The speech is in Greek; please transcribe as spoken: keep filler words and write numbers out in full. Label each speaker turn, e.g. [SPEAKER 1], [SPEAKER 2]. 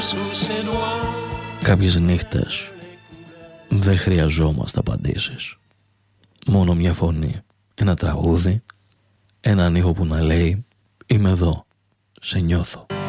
[SPEAKER 1] Κάποιες νύχτες δεν χρειαζόμαστε απαντήσεις. Μόνο μια φωνή, ένα τραγούδι, έναν ήχο που να λέει «Είμαι εδώ, σε νιώθω».